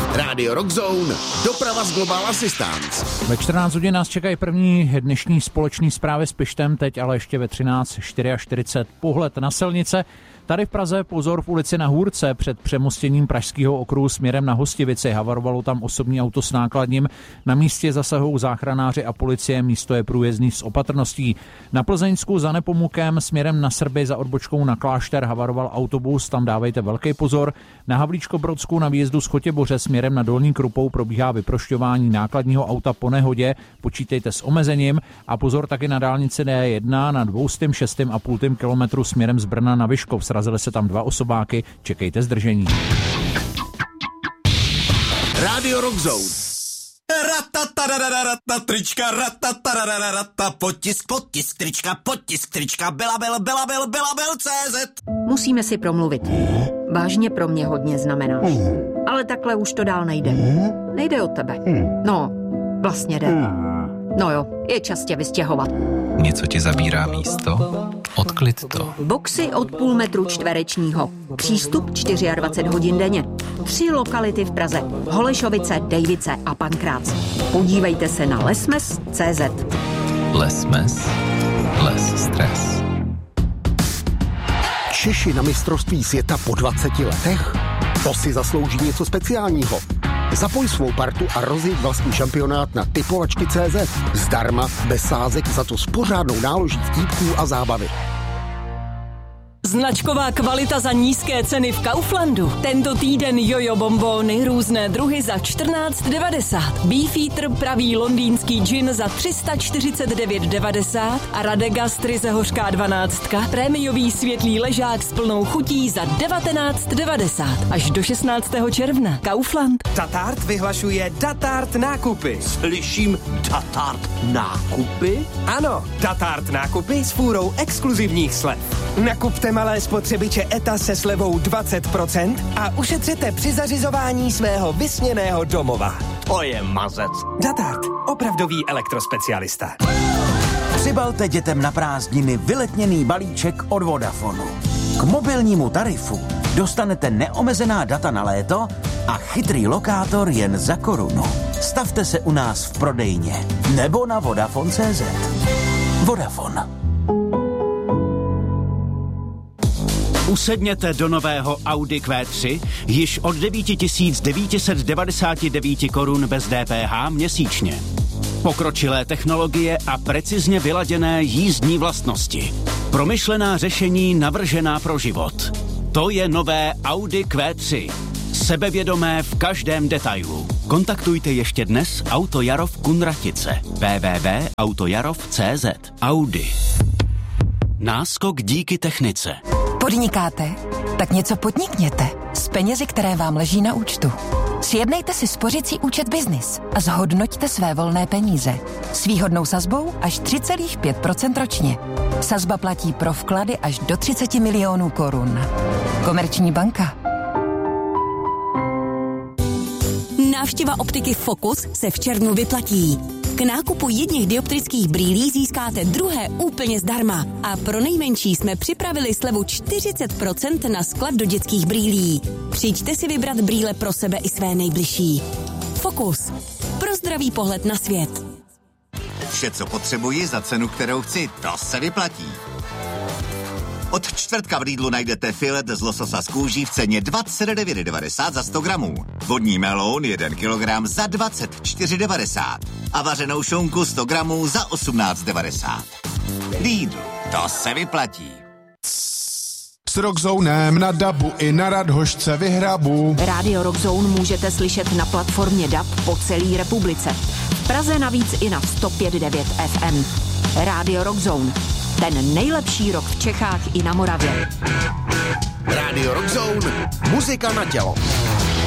Radio Rock Zone, doprava z Global Assistance. Ve 14 hodin nás čekají první dnešní společný zprávy s Pištem, teď ale ještě ve 13:44 pohled na silnice. Tady v Praze pozor v ulici Na Hůrce před přemostěním Pražského okruhu směrem na Hostivici. Havarovalo tam osobní auto s nákladním. Na místě zasahují záchranáři a policie, místo je průjezdný s opatrností. Na Plzeňsku za Nepomukem směrem na Srby za odbočkou na Klášter havaroval autobus, tam dávejte velký pozor. Na Havlíčkobrodsku na výjezdu z Chotěboře směrem na Dolní Krupou probíhá vyprošťování nákladního auta po nehodě, počítejte s omezením a pozor taky na dálnici D1 na 206,5 kilometru směrem z Brna na Vyškov. Srazily se tam 2 osobáky, čekejte zdržení. Radio Rock Zone. Ratatarararata, trička, ratatarararata, potisk, trička, Belabel, CZ. Musíme si promluvit. Vážně pro mě hodně znamenáš. Ale takhle už to dál nejde. Nejde od tebe. No, vlastně jde. No jo, je čas tě vystěhovat. Něco ti zabírá místo? Odklid to. Boxy od půl metru čtverečního. Přístup 24 hodin denně. 3 lokality v Praze. Holešovice, Dejvice a Pankrác. Podívejte se na lesmes.cz. Lesmes. Les stres. Češi na mistrovství světa po 20 letech? To si zaslouží něco speciálního. Zapoj svou partu a rozjeď vlastní šampionát na typovačky.cz. Zdarma, bez sázek, za to s pořádnou náloží vtípků a zábavy. Značková kvalita za nízké ceny v Kauflandu. Tento týden jojo bombóny, různé druhy za 14,90. Beefeater pravý londýnský gin za 349,90 a Radegast ryze hořká 12. Prémiový světlý ležák s plnou chutí za 19,90. Až do 16. června. Kaufland. Datart vyhlašuje Datart nákupy. Slyším Datart nákupy? Ano, Datart nákupy s fůrou exkluzivních slev. Nakupte malé spotřebiče ETA se slevou 20% a ušetřete při zařizování svého vysněného domova. To je mazec. Datart, opravdový elektrospecialista. Přibalte dětem na prázdniny vyletněný balíček od Vodafonu. K mobilnímu tarifu dostanete neomezená data na léto a chytrý lokátor jen za korunu. Stavte se u nás v prodejně nebo na Vodafone.cz. Vodafone. Usedněte do nového Audi Q3 již od 9,999 korun bez DPH měsíčně. Pokročilé technologie a precizně vyladěné jízdní vlastnosti. Promyšlená řešení navržená pro život. To je nové Audi Q3. Sebevědomé v každém detailu. Kontaktujte ještě dnes Auto Jarov Kunratice. www.autojarov.cz. Audi. Náskok díky technice. Podnikáte? Tak něco podnikněte s penězi, které vám leží na účtu. Sjednejte si spořicí účet Business a zhodnoťte své volné peníze. S výhodnou sazbou až 3,5% ročně. Sazba platí pro vklady až do 30 milionů korun. Komerční banka. Návštěva optiky Focus se v červnu vyplatí. K nákupu jedněch dioptrických brýlí získáte druhé úplně zdarma. A pro nejmenší jsme připravili slevu 40% na sklad do dětských brýlí. Přijďte si vybrat brýle pro sebe i své nejbližší. Focus. Pro zdravý pohled na svět. Vše, co potřebuji za cenu, kterou chci, to se vyplatí. Od čtvrtka v Lidlu najdete filet z lososa z kůží v ceně 29,90 za 100 gramů. Vodní meloun 1 kilogram za 24,90 a vařenou šunku 100 gramů za 18,90. Lidl, to se vyplatí. S Rockzonem na dabu i na Radhošce vyhrabu. Radio Rock Zone můžete slyšet na platformě DAB po celé republice. V Praze navíc i na 105,9 FM. Radio Rock Zone. Ten nejlepší rock v Čechách i na Moravě. Radio Rock Zone. Muzika na tělo.